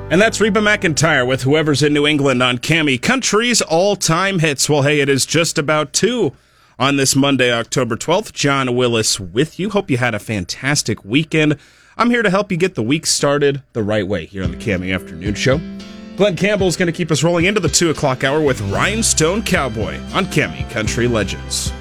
And that's Reba McEntire with Whoever's in New England on Cammy Country's all-time hits. Well, hey, it is just about 2 on this Monday, October 12th. John Willis with you. Hope you had a fantastic weekend. I'm here to help you get the week started the right way here on the Cammy Afternoon Show. Glenn Campbell is going to keep us rolling into the 2 o'clock hour with Rhinestone Cowboy on Cammy Country Legends.